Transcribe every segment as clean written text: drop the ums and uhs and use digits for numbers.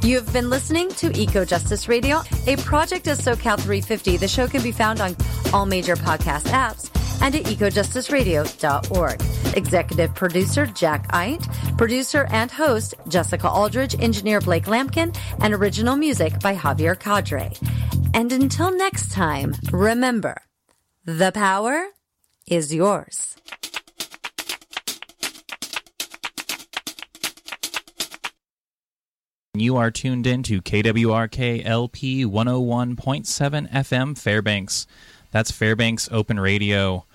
You've been listening to Eco Justice Radio, a project of SoCal 350. The show can be found on all major podcast apps and at ecojusticeradio.org. Executive producer Jack Eit, producer and host Jessica Aldridge, engineer Blake Lampkin, and original music by Javier Cadre. And until next time, remember, the power is yours. You are tuned in to KWRK LP 101.7 FM Fairbanks. That's Fairbanks Open Radio.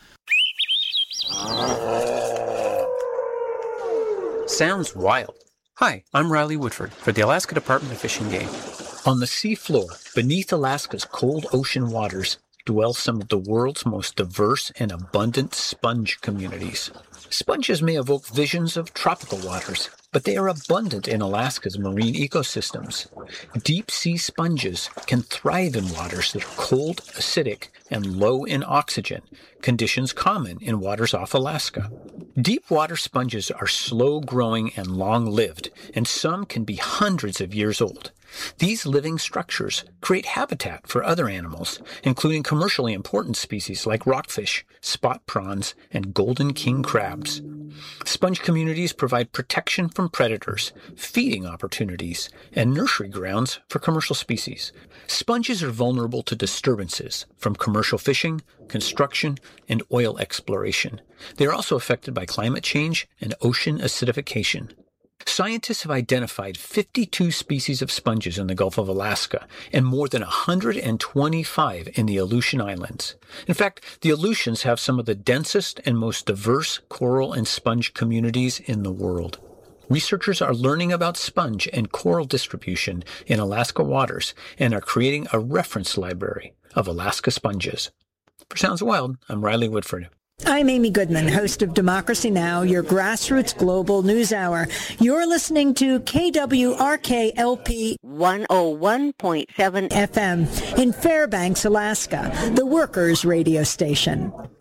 Sounds wild. Hi, I'm Riley Woodford for the Alaska Department of Fish and Game. On the seafloor, beneath Alaska's cold ocean waters, dwell some of the world's most diverse and abundant sponge communities. Sponges may evoke visions of tropical waters, but they are abundant in Alaska's marine ecosystems. Deep-sea sponges can thrive in waters that are cold, acidic, and low in oxygen, conditions common in waters off Alaska. Deep-water sponges are slow-growing and long-lived, and some can be hundreds of years old. These living structures create habitat for other animals, including commercially important species like rockfish, spot prawns, and golden king crabs. Sponge communities provide protection from predators, feeding opportunities, and nursery grounds for commercial species. Sponges are vulnerable to disturbances from commercial fishing, construction, and oil exploration. They are also affected by climate change and ocean acidification. Scientists have identified 52 species of sponges in the Gulf of Alaska and more than 125 in the Aleutian Islands. In fact, the Aleutians have some of the densest and most diverse coral and sponge communities in the world. Researchers are learning about sponge and coral distribution in Alaska waters and are creating a reference library of Alaska sponges. For Sounds Wild, I'm Riley Woodford. I'm Amy Goodman, host of Democracy Now!, your grassroots global news hour. You're listening to KWRK-LP 101.7 FM in Fairbanks, Alaska, the workers' radio station.